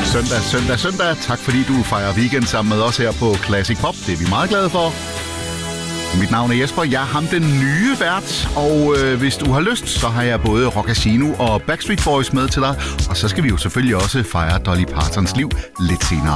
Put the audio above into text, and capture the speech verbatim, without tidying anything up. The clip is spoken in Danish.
Søndag, søndag, søndag. Tak fordi du fejrer weekend sammen med os her på Classic Pop. Det er vi meget glade for. Mit navn er Jesper, jeg er ham den nye vært, og øh, hvis du har lyst, så har jeg både Rockasino og Backstreet Boys med til dig, og så skal vi jo selvfølgelig også fejre Dolly Partons liv lidt senere.